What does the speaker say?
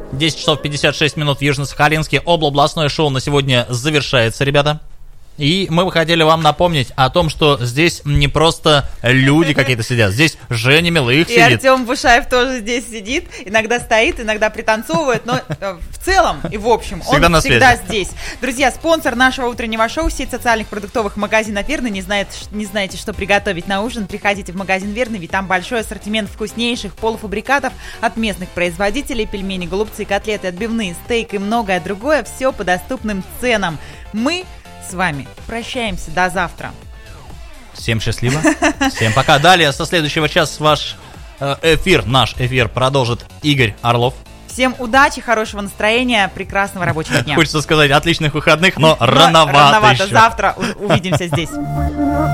10 часов 56 минут в Южно-Сахалинске. Областное шоу на сегодня завершается, ребята. И мы бы хотели вам напомнить о том, что здесь не просто люди какие-то сидят, здесь Женя Милых сидит. И Артем Бушаев тоже здесь сидит, иногда стоит, иногда пританцовывает, но в целом и в общем он всегда здесь. Друзья, спонсор нашего утреннего шоу — сеть социальных продуктовых магазинов «Верный». Не знаете, что приготовить на ужин? Приходите в магазин «Верный», ведь там большой ассортимент вкуснейших полуфабрикатов от местных производителей: пельмени, голубцы, котлеты, отбивные, стейк и многое другое. Все по доступным ценам. Мы с вами прощаемся до завтра. Всем счастливо. Всем пока. Далее со следующего часа наш эфир продолжит Игорь Орлов. Всем удачи, хорошего настроения, прекрасного рабочего дня. Хочется сказать отличных выходных, но рановато еще. Завтра увидимся здесь.